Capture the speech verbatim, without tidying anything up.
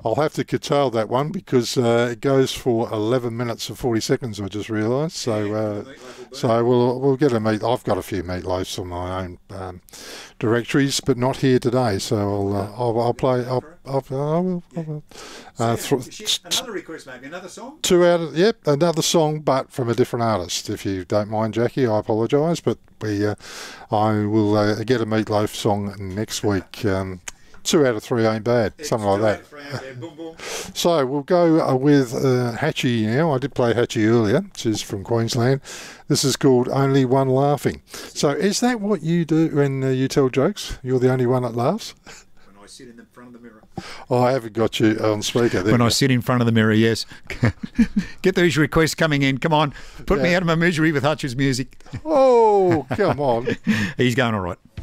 I'll have to curtail that one because uh, it goes for eleven minutes and forty seconds. I just realised. So, uh, so we'll we'll get a meat. I've got a few meatloafs on my own um, directories, but not here today. So I'll uh, I'll, I'll play. I'll, I'll, I will. I will. Uh, th- another request, maybe another song. Two out of yep, another song, but from a different artist. If you don't mind, Jackie, I apologise, but we uh, I will uh, get a meatloaf song next week. Um, Two out of three ain't bad, It's something like that. Bad. Boom, boom. So we'll go uh, with uh, Hatchie now. I did play Hatchie earlier, which is from Queensland. This is called Only One Laughing. So is that what you do when uh, you tell jokes? You're the only one that laughs? When I sit in the front of the mirror. Oh, I haven't got you on speaker. When I sit in front of the mirror, yes. Get those requests coming in. Come on. Put Yeah. me out of my misery with Hutch's music. Oh, come on. He's going all right.